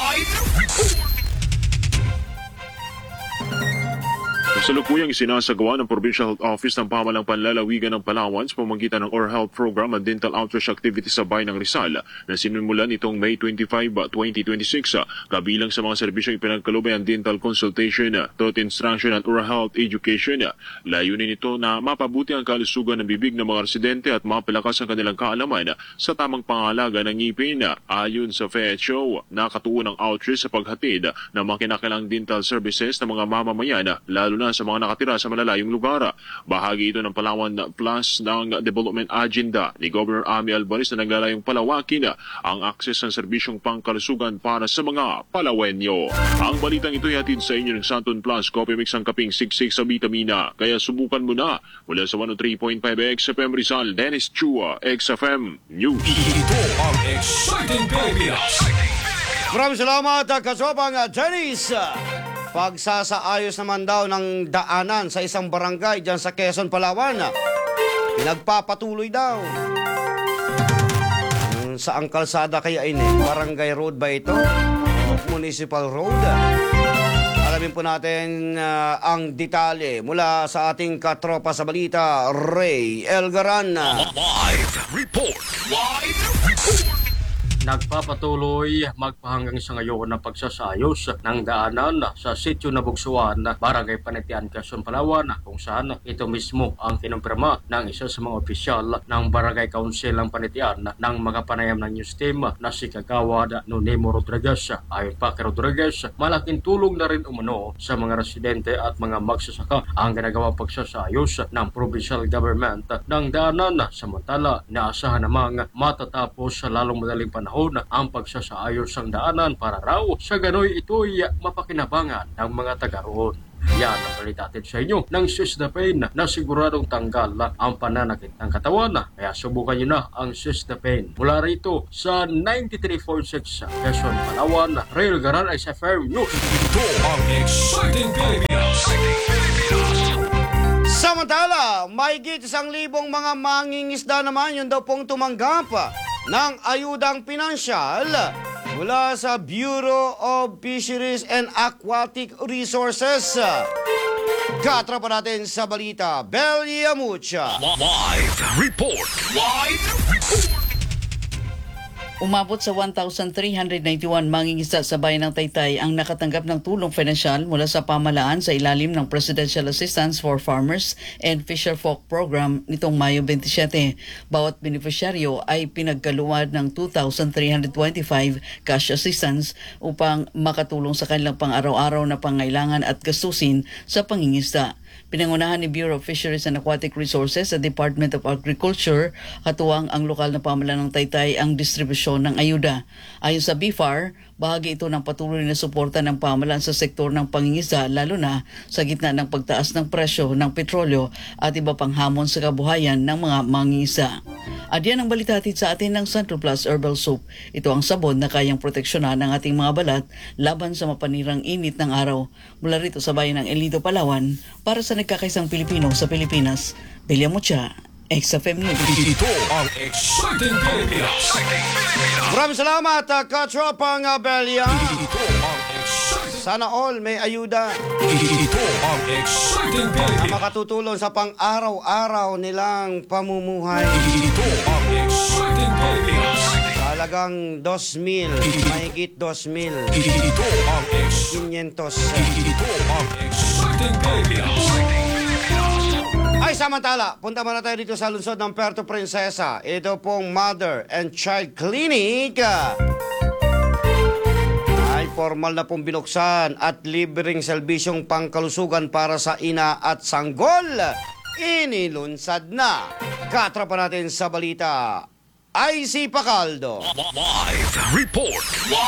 Kasalukuyang isinasagawa ng Provincial Health Office ng pamahalang panlalawigan ng Palawan sa pamamagitan ng Oral Health Program at Dental Outreach Activity sa bayan ng Rizal na sinimulan itong May 25, 2026. Kabilang sa mga serbisyong ipinagkaloob ang dental consultation, tooth instruction at oral health education. Layunin ito na mapabuti ang kalusugan ng bibig ng mga residente at mapalakas ang kanilang kaalaman sa tamang pangalaga ng ngipin. Ayon sa FEHO, nakatuon ang outreach sa paghatid ng mga kinakailangang dental services ng mga mamamayan, lalo na sa mga nakatira sa malalayong lugar. Bahagi ito ng Palawan Plus ng Development Agenda ni Governor Ami Alvarez na naglalayong palawakin ang akses ng serbisyong pangkalusugan para sa mga Palawenyo. Ang balitang ito ay hatid sa inyo ng Santon Plus Coffee Mix ang kaping 66 sa vitamina. Kaya subukan mo na. Mula sa 103.5 XFM Rizal, Dennis Chua, XFM News. Ito ang Exciting Pilipinas. Maraming salamat, kasopang Janice. Pagsasaayos naman daw ng daanan sa isang barangay dyan sa Quezon, Palawan. Pinagpapatuloy daw. Saang kalsada kaya ini? Barangay road ba ito? Municipal road? Alamin po natin ang detalye mula sa ating katropa sa balita, Ray Elgaran. Live report. Nagpapatuloy magpahanggang sa ngayon ang pagsasayos ng daanan sa sitio na Bugsuan, Barangay Panitian, Quezon, Palawan, kung saan ito mismo ang kinumpirma ng isa sa mga opisyal ng Barangay Council ng Panitian ng makapanayam ng news team na si Kagawad Nonemo Rodriguez. Ayon pa kay Rodriguez, malaking tulong na rin umano sa mga residente at mga magsasaka ang ginagawang pagsasayos ng provincial government ng daanan, samantala inaasahan namang matatapos sa lalong madaling panahon ang pagsasaayos ng daanan para raw sa gano'y ito'y mapakinabangan ng mga taga roon. Yan ang balitatin sa inyo ng Sisdapain na siguradong tanggal ang pananakit ng katawan. Kaya subukan nyo na ang Sisdapain. Mula rito sa 93.6 Quezon, Palawan, Rail Garan ay sa Firm News. Ito ang Exciting Pilipinas. Samantala, may higit 1,000 mga mangingisda naman yun daw pong tumanggap ng ayudang pinansyal mula sa Bureau of Fisheries and Aquatic Resources. Katropa natin sa balita, Belia Mucha. Live report. Umabot sa 1,391 mangingisda sa bayan ng Taytay ang nakatanggap ng tulong pinansyal mula sa pamahalaan sa ilalim ng Presidential Assistance for Farmers and Fisherfolk Program nitong Mayo 27. Bawat beneficiaryo ay pinagkaluwad ng 2,325 cash assistance upang makatulong sa kanilang pang-araw-araw na pangailangan at gastusin sa pangingisda. Pinangunahan ni Bureau of Fisheries and Aquatic Resources sa Department of Agriculture, katuwang ang lokal na pamahalaan ng Taytay ang distribusyon ng ayuda. Ayon sa BFAR, bahagi ito ng patuloy na suporta ng pamahalaan sa sektor ng pangingisda, lalo na sa gitna ng pagtaas ng presyo ng petrolyo at iba pang hamon sa kabuhayan ng mga mangingisda. At yan ang balitatid sa atin ng Central Plus Herbal Soap. Ito ang sabon na kayang proteksyonan ng ating mga balat laban sa mapanirang init ng araw. Mula rito sa bayan ng Elido, Palawan, para sa nagkakaisang Pilipino sa Pilipinas, Belia Mucha, XFM News. Ito ang Exciting Pilipinas. Maraming salamat, katropang Belia. Sana all may ayuda. Ito ang Exciting Pilipinas. Makatutulong sa pang-araw-araw nilang pamumuhay. Ito ang Exciting Pilipinas. Talagang 2,000, mahigit 2,000. Ito ang 500. Ito ang Exciting Pilipinas. Ay, samantala, punta muna tayo dito sa lungsod ng Puerto Princesa. Ito pong Mother and Child Clinic. Ay, formal na pong binuksan at libreng serbisyong pangkalusugan para sa ina at sanggol. Inilunsad na. Katropa natin sa balita, IC Pacaldo. Live report.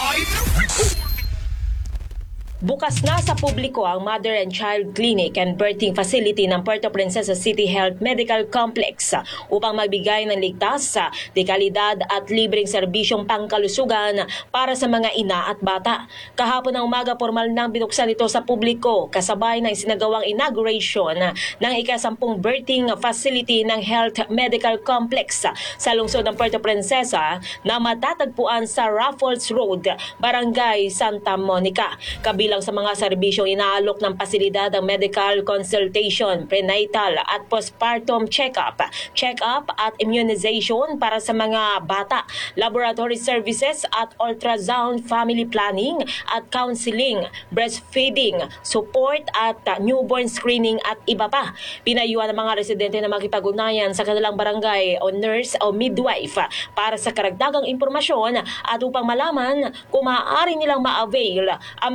Bukas na sa publiko ang Mother and Child Clinic and Birthing Facility ng Puerto Princesa City Health Medical Complex upang magbigay ng ligtas, dekalidad at libreng serbisyong pangkalusugan para sa mga ina at bata. Kahapon ng umaga, formal nang binuksan ito sa publiko kasabay ng isinagawang inauguration ng ika-10 birthing facility ng Health Medical Complex sa lungsod ng Puerto Princesa na matatagpuan sa Raffles Road, Barangay Santa Monica. Kabilang sa mga serbisyong inaalok ng pasilidad ang medical consultation, prenatal at postpartum check-up at immunization para sa mga bata, laboratory services at ultrasound, family planning at counseling, breastfeeding, support at newborn screening at iba pa. Pinayuhan ng mga residente na makipag-ugnayan sa kanilang barangay o nurse o midwife para sa karagdagang impormasyon at upang malaman kung maaari nilang ma-avail ang mga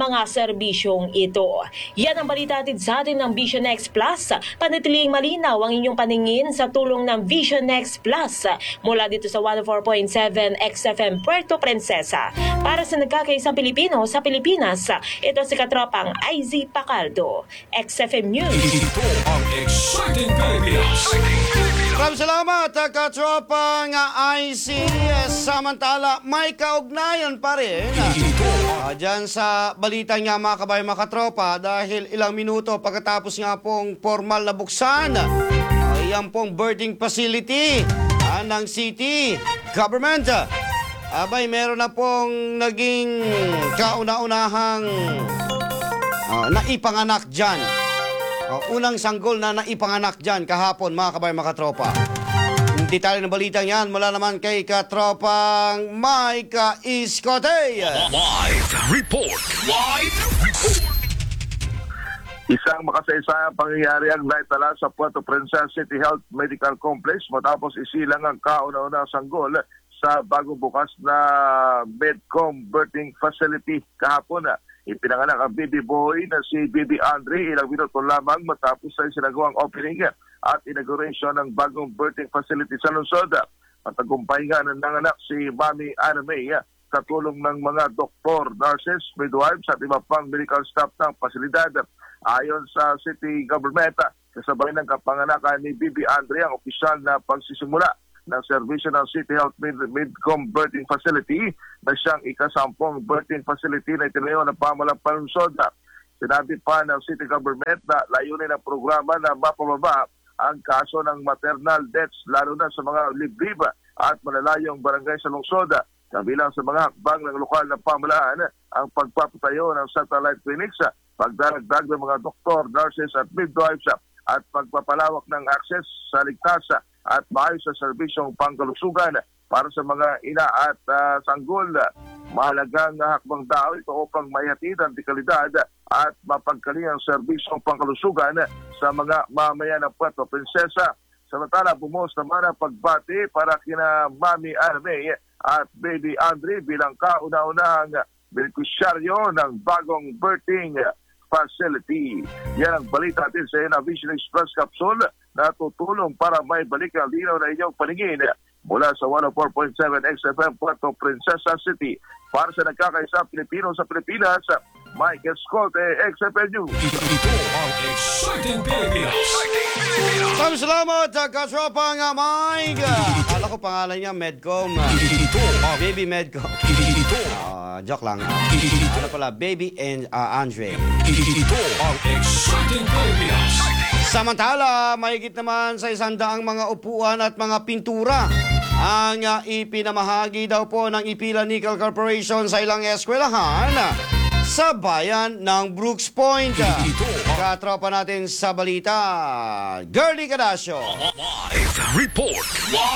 serbisyong ito. Yan ang balita atin sa atin ng Vision X Plus. Panatiling malinaw ang inyong paningin sa tulong ng Vision X Plus mula dito sa 104.7 XFM Puerto Princesa. Para sa nagkakaisang Pilipino sa Pilipinas, ito si Katropang IZ Pacaldo, XFM News. Ito ang Exciting Pilipinas. Maraming salamat, Katropang IC. Samantala, may kaugnayan pa rin dyan sa balita niya mga kabayan mga katropa dahil ilang minuto pagkatapos nga pong formal na buksan yan pong birthing facility ng city government. Abay, meron na pong naging kauna-unahang naipanganak dyan. Unang sanggol na naipanganak dyan kahapon mga kabayan mga katropa. Detalye ng balita yan mula naman kay Katropang Mike Iskote. Live report. Isang makasaysayang pangyayari ang naitala sa Puerto Princesa City Health Medical Complex matapos isilang ang kauna-unang sanggol sa bagong bukas na Medcom Birthing Facility kahapon. Ipinanganak ang baby boy na si Baby Andre ilang minuto lamang matapos sa isinagawang opening at inauguration ng bagong birthing facility sa lungsod. Matagumpay nga ng nanganak si Mami Ana May sa tulong ng mga doktor, nurses, midwives at iba pang medical staff ng pasilidad. Ayon sa city government, kasabay ng kapanganakan ni Baby Andre ang opisyal na pagsisimula ng serbisyo ng City Health Medcom Birthing Facility na siyang ikasampung birthing facility na itinayo ng pamahalang panunsod. Sinabi pa ng city government na layunin ng programa na mapababa ang kaso ng maternal deaths lalo na sa mga liblib at malalayong barangay sa lungsod. Kabilang sa mga hakbang ng lokal na pamahalaan ang pagpapatayo ng satellite clinics, pagdaragdag ng mga doktor, nurses at midwives at pagpapalawak ng access sa ligtas at maayos sa serbisyong pangkalusugan para sa mga ina at sanggol. Mahalagang hakbang daw ito upang maihatid ang dekalidad at mapagkalingang serbisyong pangkalusugan sa mga mamayan ng Puerto Princesa. Samantala, bumuhos naman ang pagbati para kina Mami Arme at Baby Andre bilang kauna-unahang benepisyaryo ng bagong birthing facility. Yan ang balita natin sa Vision Express Capsule na tutulong para may balik ang linaw na inyong paningin mula sa 104.7 XFM Puerto Princesa City. Para sa nagkakaisa Pilipino sa Pilipinas, Mike Escote, XFM News. Ito ang Exciting Pilipinas. Maraming salamat, Katropang Mike. Akala ko pangalan niya Medcom. Baby Medcom. Joke lang. Ano pala, Baby and Andre. Ito ang Exciting Pilipinas. Samantala, mahigit naman sa 100 mga upuan at mga pintura ang ipinamahagi daw po ng Ipila Nickel Corporation sa ilang eskwelahan sa bayan ng Brooks Point. Katropa natin sa balita, Girlie Cadasio. Live report.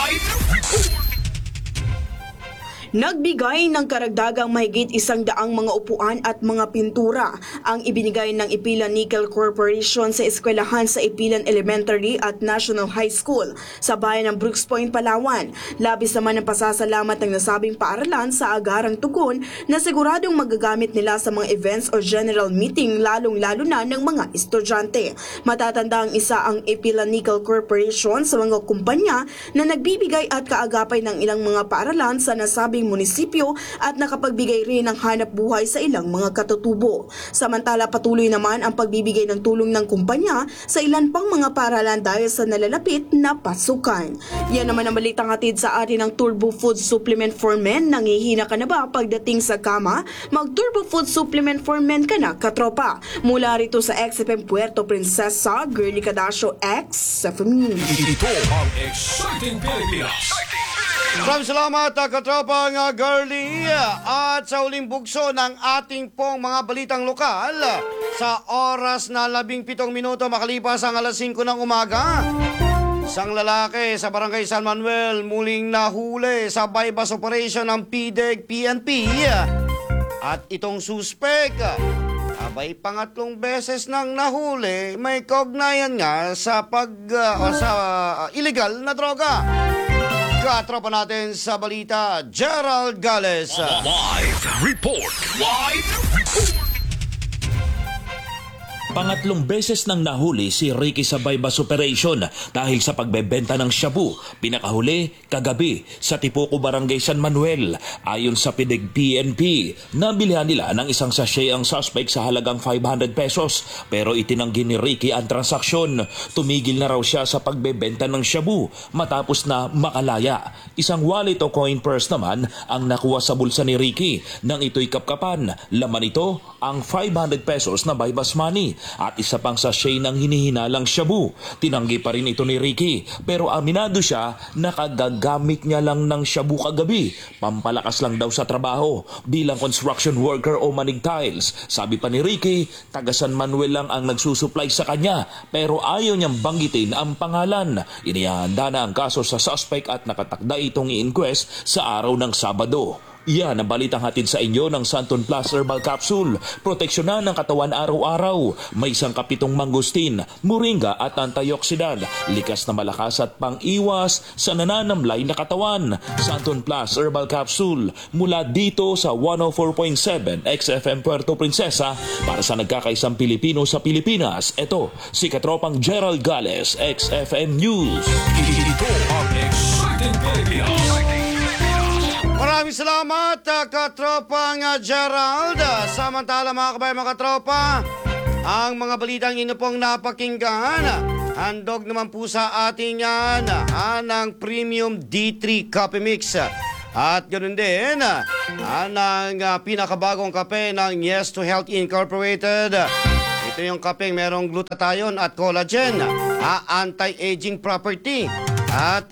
Nagbigay ng karagdagang mahigit 100 mga upuan at mga pintura ang ibinigay ng Ipila Nickel Corporation sa eskwelahan sa Ipilan Elementary at National High School sa bayan ng Brooks Point, Palawan. Labis naman ang pasasalamat ng nasabing paaralan sa agarang tugon na siguradong magagamit nila sa mga events o general meeting lalong-lalo na ng mga estudyante. Matatanda ang isa ang Ipila Nickel Corporation sa mga kumpanya na nagbibigay at kaagapay ng ilang mga paaralan sa nasabing munisipyo at nakapagbigay rin ng hanap buhay sa ilang mga katutubo. Samantala, patuloy naman ang pagbibigay ng tulong ng kumpanya sa ilan pang mga paaralan dahil sa nalalapit na pasukan. Yan naman ang balitang hatid sa atin ng Turbo Food Supplement for Men. Nangihina ka na ba pagdating sa kama? Mag-Turbo Food Supplement for Men ka na, katropa. Mula rito sa XFM Puerto Princesa, Girlie Cadasio, XFM News. Ito ang Exciting Pilipinas. Maraming salamat, Katropang Girlie. At sa uling bugso ng ating pong mga balitang lokal, sa oras na 17 minuto makalipas ang alas 5 ng umaga, isang lalaki sa Barangay San Manuel muling nahuli sa bypass operation ng PDEG-PNP. At itong suspek, abay pangatlong beses nang nahuli, may kaugnayan nga sa illegal na droga. Katropa natin sa balita, Gerald Gales. Live report. Pangatlong beses nang nahuli si Ricky sa bypass operation dahil sa pagbebenta ng shabu. Pinakahuli kagabi sa Tipoco Barangay San Manuel. Ayon sa PNP, nabilihan nila ng isang sachet ang suspect sa halagang 500 pesos pero itinanggi ni Ricky ang transaksyon. Tumigil na raw siya sa pagbebenta ng shabu matapos na makalaya. Isang wallet o coin purse naman ang nakuha sa bulsa ni Ricky. Nang ito'y kapkapan, laman ito ang 500 pesos na bypass money at isa pang sachet ng hinihinalang shabu. Tinanggi pa rin ito ni Ricky pero aminado siya na kagagamit niya lang ng shabu kagabi. Pampalakas lang daw sa trabaho bilang construction worker o manig tiles. Sabi pa ni Ricky, taga San Manuel lang ang nagsusupply sa kanya pero ayaw niyang banggitin ang pangalan. Inihanda na ang kaso sa suspect at nakatakda itong i-inquest sa araw ng Sabado. Yan ang balitang hatid sa inyo ng Santon Plus Herbal Capsule. Proteksyonan ng katawan araw-araw. May sangkapitong mangustin, moringa at antioxidant. Likas na malakas at pang-iwas sa nananamlay na katawan. Santon Plus Herbal Capsule. Mula dito sa 104.7 XFM Puerto Princesa para sa nagkakaisang Pilipino sa Pilipinas. Ito, si Katropang Gerald Gales, XFM News. Ito ang Excited Pilipinas. Maraming salamat, Katropang Gerald. Samantala mga kabayan, mga katropa, ang mga balitang inyo pong napakinggan, handog naman po sa ating yan ng Premium D3 Coffee Mix. At ganoon din, ang pinakabagong kape ng Yes to Health Incorporated. Ito yung kapeng merong glutathione at collagen, anti-aging property. At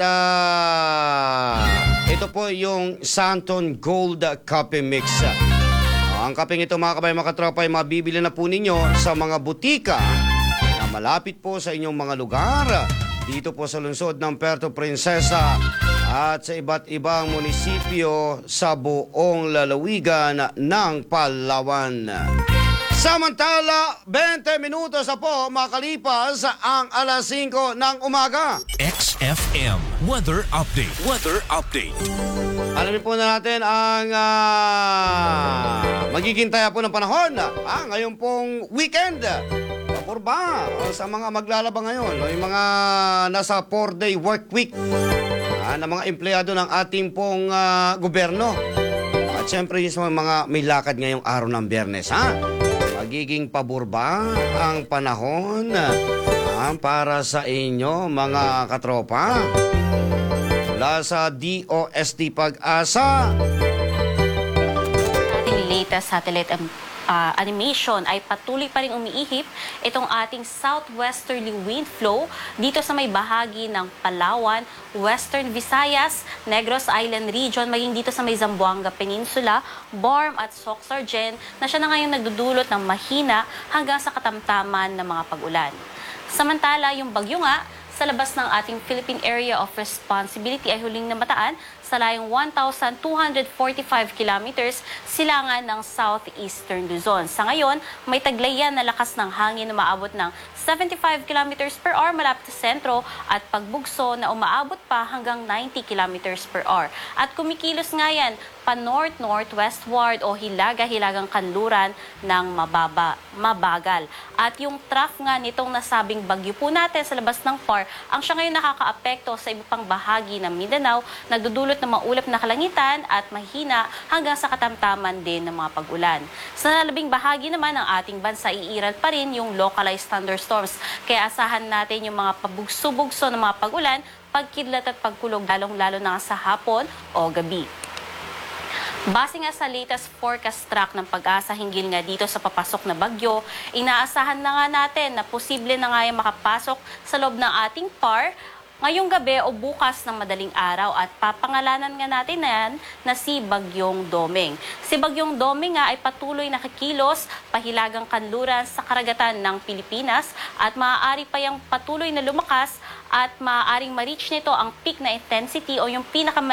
ito po yung Santon Gold Coffee Mix. Ang kapeng ito mga kabayan, mga katropa ay mabibili na po ninyo sa mga butika na malapit po sa inyong mga lugar. Dito po sa lungsod ng Puerto Princesa at sa iba't ibang munisipyo sa buong lalawigan ng Palawan. Samantala, 20 minutos na po makalipas ang alas 5 ng umaga. XFM Weather Update. Weather Update. Alamin po na natin ang magiging taya po ng panahon. Ngayon pong weekend. Or ba? Sa mga maglalaba ngayon, yung mga nasa 4-day work week na mga empleyado ng ating pong gobyerno. At syempre yung mga may lakad ngayong araw ng Biyernes, magiging pabor ba ang panahon para sa inyo mga katropa? Mula sa DOST Pag-asa. Ating latest satellite animation ay patuloy pa rin umiihip itong ating southwesterly wind flow dito sa may bahagi ng Palawan, Western Visayas, Negros Island region, maging dito sa may Zamboanga Peninsula, Borm at Soxargen na siya na ngayon nagdudulot ng mahina hanggang sa katamtaman ng mga pag-ulan. Samantala, yung bagyo nga, sa labas ng ating Philippine Area of Responsibility ay huling namataan sa layong 1,245 kilometers silangan ng southeastern Luzon. Sa ngayon, may taglayan na lakas ng hangin na umaabot ng 75 kilometers per hour malapit sa sentro at pagbugso na umaabot pa hanggang 90 kilometers per hour. At kumikilos nga yan pa-north-northwestward o hilaga-hilagang kanluran ng mabagal. At yung trough nga nitong nasabing bagyo po natin sa labas ng PAR, ang siya ngayon nakakaapekto sa iba pang bahagi ng Mindanao, nagdudulot ng maulap na kalangitan at mahina hanggang sa katamtaman din ng mga pag-ulan. Sa labing bahagi naman ng ating bansa, iiral pa rin yung localized thunderstorms. Kaya asahan natin yung mga pabugso-bugso ng mga pag-ulan, pagkidlat at pagkulog, lalong-lalo na sa hapon o gabi. Base nga sa latest forecast track ng Pag-asa hinggil nga dito sa papasok na bagyo, inaasahan na nga natin na posible na nga yung makapasok sa loob ng ating PAR ngayong gabi o bukas ng madaling araw at papangalanan nga natin na yan na si Bagyong Doming. Si Bagyong Doming nga ay patuloy na kikilos pahilagang kanluran sa karagatan ng Pilipinas at maaari pa yung patuloy na lumakas at maaaring ma-reach nito ang peak na intensity o yung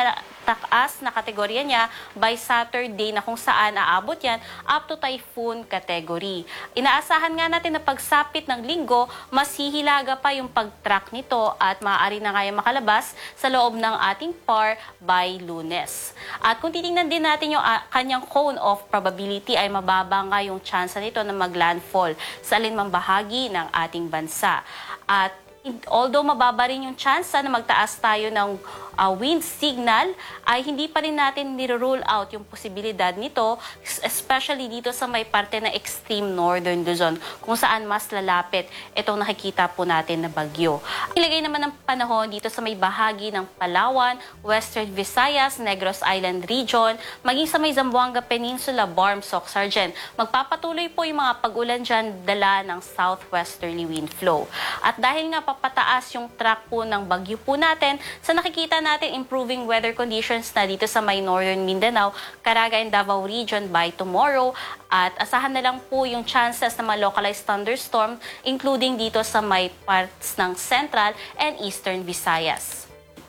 taas na kategorya niya by Saturday na kung saan aabot yan up to typhoon category. Inaasahan nga natin na pagsapit ng linggo, mas hihilaga pa yung pag-track nito at maaari na nga yung makalabas sa loob ng ating PAR by Lunes. At kung titingnan din natin yung kanyang cone of probability ay mababa nga yung chance nito na maglandfall sa alinmang bahagi ng ating bansa. At although mababa rin yung chance na magtaas tayo ng wind signal, ay hindi pa rin natin niro-rule out yung posibilidad nito, especially dito sa may parte na extreme northern Luzon, kung saan mas lalapit itong nakikita po natin na bagyo. Ilagay naman ng panahon dito sa may bahagi ng Palawan, Western Visayas, Negros Island Region, maging sa may Zamboanga Peninsula, Barmsoc, Sargent. Magpapatuloy po yung mga pag-ulan dyan dala ng southwesterly wind flow. At dahil nga papataas yung track po ng bagyo po natin, sa nakikita natin improving weather conditions na dito sa may northern Mindanao, Caraga and Davao Region by tomorrow, at asahan na lang po yung chances na mga localized thunderstorm including dito sa may parts ng Central and Eastern Visayas.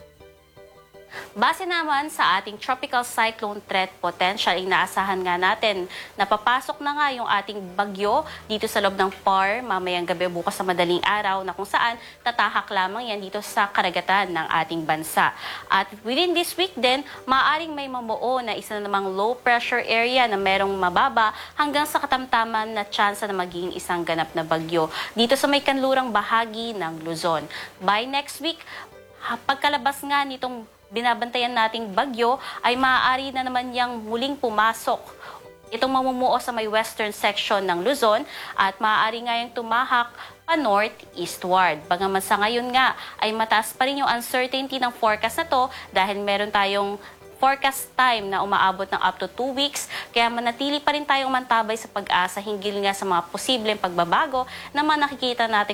Base naman sa ating tropical cyclone threat potential, inaasahan nga natin na papasok na nga yung ating bagyo dito sa loob ng PAR mamayang gabi bukas sa madaling araw na kung saan tatahak lamang yan dito sa karagatan ng ating bansa. At within this week din, maaaring may mamuo na isa na namang low pressure area na merong mababa hanggang sa katamtaman na tsansa na maging isang ganap na bagyo dito sa may kanlurang bahagi ng Luzon. By next week, pagkalabas nga nitong binabantayan nating bagyo ay maaari na naman yang muling pumasok itong mamumuo sa may western section ng Luzon at maaari nga yung tumahak pa north-eastward. Bagaman sa ngayon nga ay mataas pa rin yung uncertainty ng forecast na to dahil meron tayong forecast time na umaabot ng up to 2 weeks, kaya manatili pa rin tayong mantabay sa pag-asa hinggil nga sa mga posibleng pagbabago na nakikita natin